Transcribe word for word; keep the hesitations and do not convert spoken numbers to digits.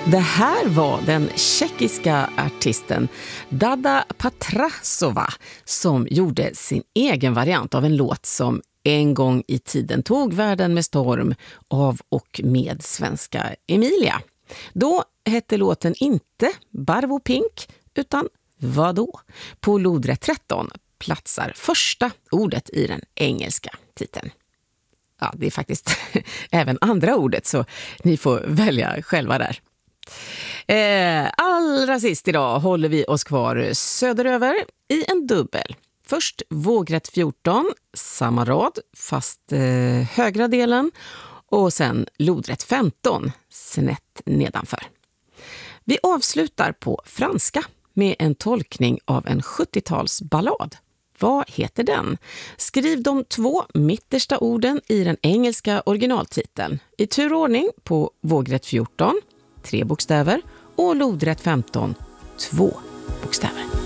Det här var den tjeckiska artisten Dada Patrasova som gjorde sin egen variant av en låt som en gång i tiden tog världen med storm av och med svenska Emilia. Då hette låten inte Barvo Pink utan Vadå? På lodrätt tretton platsar första ordet i den engelska titeln. Ja, det är faktiskt även andra ordet så ni får välja själva där. Eh, allra sist idag håller vi oss kvar söderöver i en dubbel. Först vågrätt fjorton, samma rad fast eh, högra delen och sen lodrätt femton, snett nedanför. Vi avslutar på franska med en tolkning av en sjuttiotalsballad. Vad heter den? Skriv de två mittersta orden i den engelska originaltiteln. I turordning på vågrätt fjorton, tre bokstäver och lodrätt femton, två bokstäver.